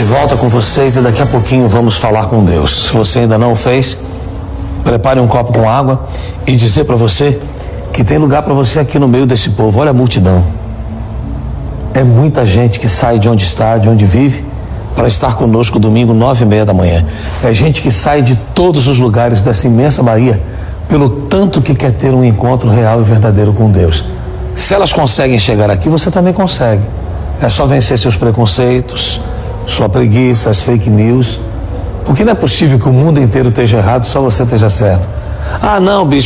volta com vocês e daqui a pouquinho vamos falar com Deus. Se você ainda não o fez, prepare um copo com água e dizer para você que tem lugar para você aqui no meio desse povo. Olha a multidão. É muita gente que sai de onde está, de onde vive, para estar conosco domingo, 9h30 da manhã. É gente que sai de todos os lugares dessa imensa Bahia, pelo tanto que quer ter um encontro real e verdadeiro com Deus. Se elas conseguem chegar aqui, você também consegue. É só vencer seus preconceitos, sua preguiça, as fake news. Porque não é possível que o mundo inteiro esteja errado e só você esteja certo. Ah, não, bispo.